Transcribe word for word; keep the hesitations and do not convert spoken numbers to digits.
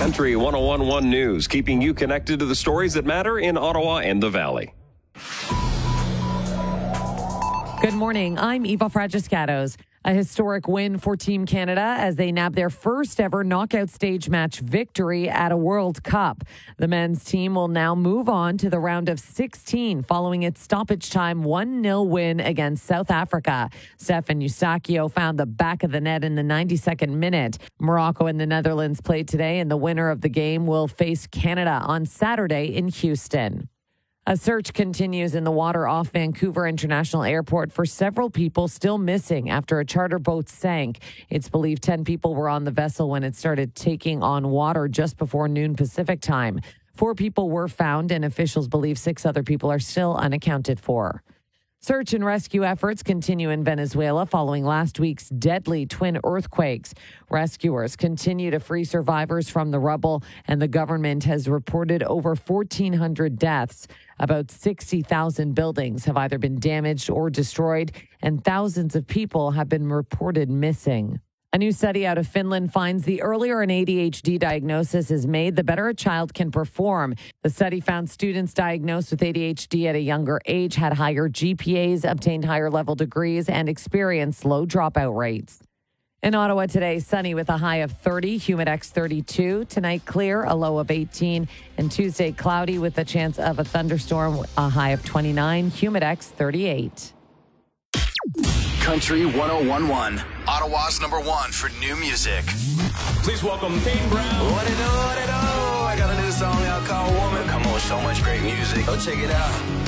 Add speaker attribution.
Speaker 1: Country one oh one point one News, keeping you connected to the stories that matter in Ottawa and the Valley.
Speaker 2: Good morning. I'm Eva Fragiscatos. A historic win for Team Canada as they nab their first ever knockout stage match victory at a World Cup. The men's team will now move on to the round of sixteen following its stoppage time one nil win against South Africa. Stefan Eustáquio found the back of the net in the ninety-second minute. Morocco and the Netherlands played today, and the winner of the game will face Canada on Saturday in Houston. A search continues in the water off Vancouver International Airport for several people still missing after a charter boat sank. It's believed ten people were on the vessel when it started taking on water just before noon Pacific time. Four people were found, and officials believe six other people are still unaccounted for. Search and rescue efforts continue in Venezuela following last week's deadly twin earthquakes. Rescuers continue to free survivors from the rubble, and the government has reported over fourteen hundred deaths. About sixty thousand buildings have either been damaged or destroyed, and thousands of people have been reported missing. A new study out of Finland finds the earlier an A D H D diagnosis is made, the better a child can perform. The study found students diagnosed with A D H D at a younger age had higher G P As, obtained higher level degrees, and experienced low dropout rates. In Ottawa today, sunny with a high of thirty, Humidex thirty-two. Tonight, clear, a low of eighteen. And Tuesday, cloudy with a chance of a thunderstorm, a high of twenty-nine, Humidex thirty-eight.
Speaker 3: Country one oh one point one, Ottawa's number one for new music.
Speaker 4: Please welcome Dane Brown.
Speaker 3: What it do, what it do? I got a new song out called Woman. Come on, so much great music. Go check it out.